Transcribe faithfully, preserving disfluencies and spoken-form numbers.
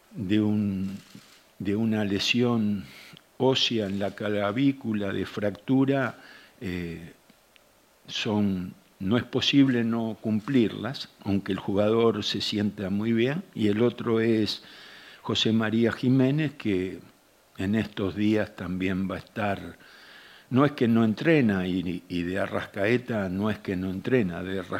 de, un, de una lesión ósea en la clavícula, de fractura, eh, son, no es posible no cumplirlas, aunque el jugador se sienta muy bien. Y el otro es José María Jiménez, que en estos días también va a estar. No es que no entrena, y, y de Arrascaeta no es que no entrena, de